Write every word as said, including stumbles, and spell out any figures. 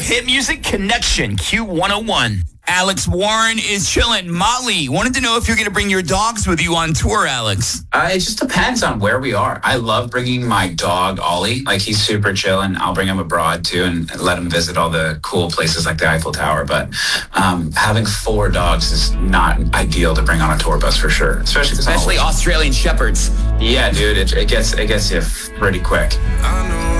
hit music connection, Q one oh one. Alex Warren is chilling. Molly, wanted to know if you're going to bring your dogs with you on tour, Alex. Uh, it just depends on where we are. I love bringing my dog, Ollie. Like, he's super chill, and I'll bring him abroad, too, and let him visit all the cool places like the Eiffel Tower. But um, having four dogs is not ideal to bring on a tour bus for sure. Especially, Especially Australian Shepherds. Yeah, dude, it, it gets it gets you pretty quick. I know